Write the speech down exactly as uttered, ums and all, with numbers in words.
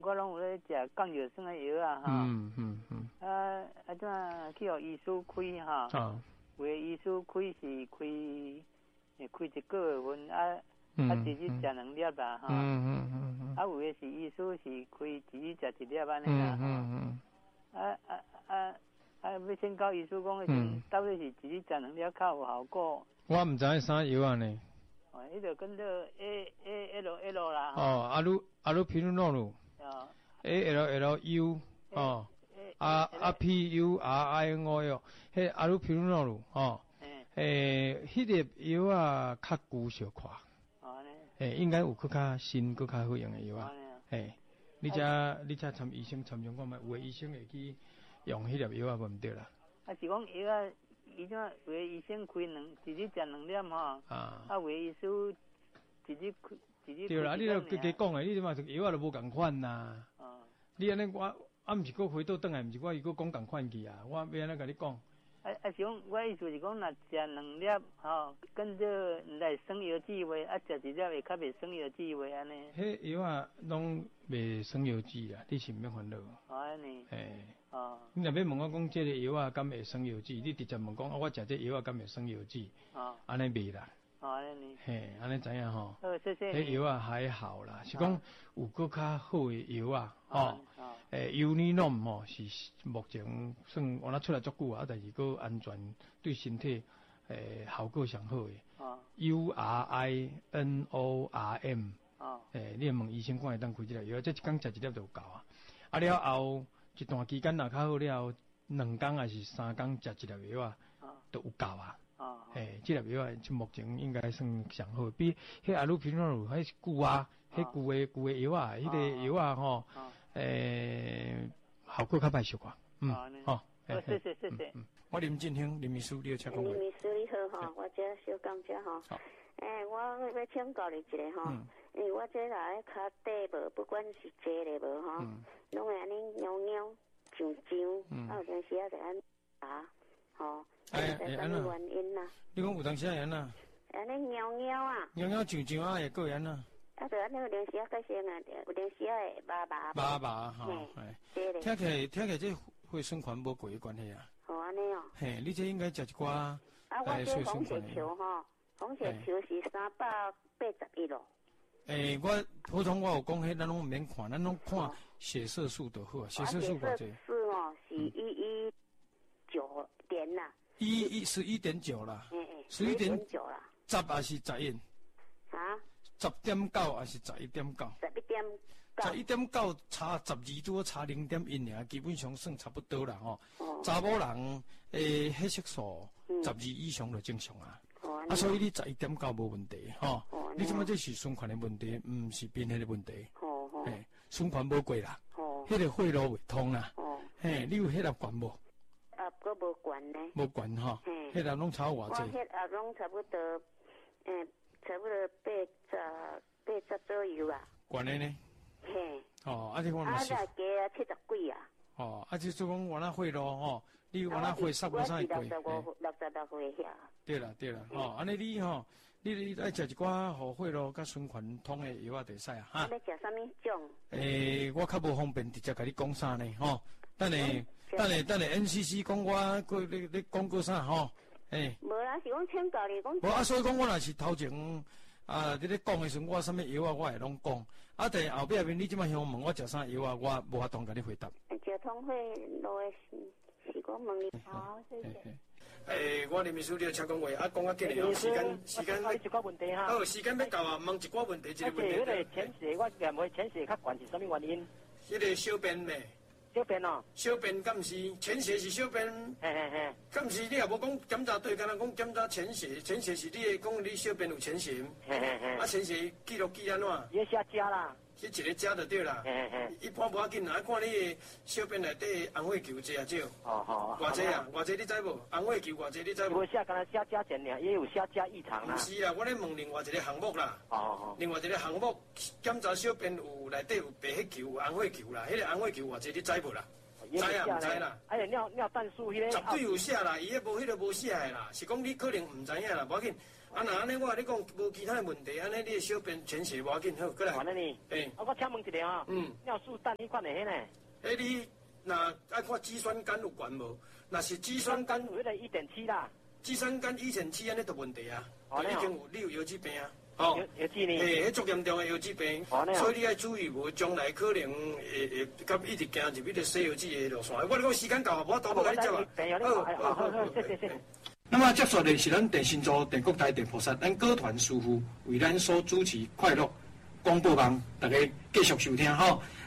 我拢有咧食降血酸的药啊，哈。 嗯嗯嗯。 啊啊，怎去互医师开哈？ 啊。 有的医师开是开，会开一个月份啊，啊，一日食两粒啦，哈。 嗯嗯嗯嗯。 啊，有的是医师是开一日食一粒安尼啦，哈。嗯嗯。啊啊啊啊！要先教医师讲，嗯，到底是一日食两粒较有效果？ 我唔知影啥药啊呢。 哦，迄个跟着 A A L L 啦。 哦，阿鲁阿鲁皮鲁诺鲁。 哦。 A L L U 哦。啊啊 P U R I N O L， 迄阿鲁皮鲁诺鲁哦。诶，迄个药啊较旧小块。哦呢。诶，应该有更较新、更较好用的药啊。诶，你只你只参医生参详看觅，有诶医生会去用迄粒药啊，无毋对啦。 啊是讲药啊，伊怎有诶医生开两，一日食两粒吼。啊。啊，有诶医师一日开，一日。对啦， 你著加加讲诶，你即嘛药啊都无共款呐。哦。你安尼我啊，毋是搁回倒转来，毋是我伊搁讲共款去啊，我要安尼甲你讲。 啊啊是讲，我意思是讲，若食两粒吼，跟着来生药剂话，啊食一粒会较袂生药剂话安尼。 迄药啊，拢袂生药剂啦，你是毋免烦恼。 哦安尼。嘿。哦。 你若要问我讲，即个药啊，敢会生药剂？你直接问讲，啊，我食这药啊，敢会生药剂？哦。安尼袂啦。 哦安尼。 嘿，安尼知影吼。 好，谢谢。 迄药啊还好啦，是讲有搁较好诶药啊，哦。诶 ，Uninom 吼是目前算我那出来足久啊，但是搁安全对身体诶效果上好诶。哦。U R I N O R M。哦。诶，你问医生看会当开即个药，这一工食一粒就有够啊。啊了后一段期间若较好了后，两工还是三工食一粒药啊，都有够啊。哦。诶，即粒药啊，目前应该算上好，比迄阿鲁皮诺鲁迄是旧啊，迄旧诶旧诶药啊，迄个药啊吼。诶，效果较歹小可，嗯，好， 好，谢谢谢谢。 我林振兴，林秘书，你要请讲。 林秘书你好哈，我这小感谢哈。好。诶，我要请教你一个哈，因为我这来较底无，不管是坐咧无哈，拢会安尼扭扭、上上，啊有阵时啊就安打，吼， 哎哎，安怎原因呐？ 你讲有当时啊安呐？ 安尼扭扭啊。 扭扭上上啊，也个安呐。 啊，就安尼有阵时啊，改先啊，有阵时啊会麻麻。 麻麻哈，哎，听起来听起来这血栓环无过的关系啊。 哦，安尼哦。 嘿，你这应该食一寡。啊， 我这红血球哈，红血球是三百八十一咯。诶， 我普通我有讲，迄咱拢免看，咱拢看血色素就好啊。血色素多少？血色素哦，是一一九点啦。 一一十一点九啦。嗯嗯。十一点九啦。十还是十一？啊？十点九还是十一点九？ 十一点九。 十一点九差十二多差零点一尔，基本上算差不多啦吼。哦。查某人诶，血色素十二以上就正常啊。哦。啊，所以你十一点九无问题吼。哦。你即摆这是循环的问题，唔是变黑的问题。哦哦。嘿，循环无过啦。哦。迄个血路未通啦。哦。嘿，你有血压悬无？ 啊，佫无悬呢。 无悬吼。嘿。血压拢差偌济？ 我血压拢差不多，诶。差不多八十八十左右啊。 悬的呢？ 嘿。 哦，啊，这我嘛是。 啊，加啊七十几啊。 哦，啊，就说讲我那血咯吼，你我那血杀不上过。 六十五、六十六岁遐。 对啦，对啦，吼，安尼你吼，你你爱食一寡好血咯，甲循环通的药啊，就使啊，哈。 你食啥物种？ 诶，我较无方便直接甲你讲啥呢，吼。等下，等下，等下 N C C 讲我过你你讲过啥吼？诶。 无啦，是讲请教你讲。 无啊，所以讲我若是头前啊，你咧讲的时候，我啥物药啊，我会拢讲。啊，但后壁面你即摆向问我食啥药啊，我无法当甲你回答。 食通血路的是是讲问你。好，谢谢。 诶，我林秘书，你要请讲话，啊，讲啊，紧嘞，时间时间。 我一寡问题哈。 好，时间要到啊，问一寡问题，一个问题。 迄个潜血，我认为潜血较悬是啥物原因？ 迄个小便咩？ 小便哦。小便敢是潜血是小便？ 嘿嘿嘿。 敢是你也无讲检查对，敢若讲检查潜血，潜血是你的讲你小便有潜血。嘿嘿嘿。啊，潜血记录记安怎？ 也写加啦。 迄一个加就对啦。嘿嘿。一般无要紧啦，啊看你的小便内底红血球多啊少？哦好。偌济啊？偌济你知无？红血球偌济你知无？ 无写，敢若写加减尔，也有写加异常啦。 不是啦，我咧问另外一个项目啦。哦哦。另外一个项目检查小便有内底有白血球、有红血球啦，迄个红血球偌济你知无啦？ 知啊，唔知啦。 哎呀，尿尿氮素迄个。 绝对有写啦，伊迄无迄个无写的啦，是讲你可能唔知影啦，无要紧。啊，那安尼我甲你讲无其他的问题，安尼你的小便全写无要紧，好，过来。 安尼呢？ 诶。 啊，我请问一下啊。嗯。尿素氮迄款的迄呢？ 诶，你若爱看肌酸酐有悬无？若是肌酸酐有迄个一点七啦。 肌酸酐一点七安尼就问题啊， 就已经有你有腰子病啊。哦， 腰子呢？ 诶，迄足严重的腰子病，所以你要注意，无将来可能会会甲一直行入迄个西腰子的路线。我你讲时间到，我多不甲你接啊。 好，好，好，谢谢，谢谢。 那么接下来是咱电信组、电国台、电菩萨，咱歌团师傅为咱所主持快乐广播网，大家继续收听吼。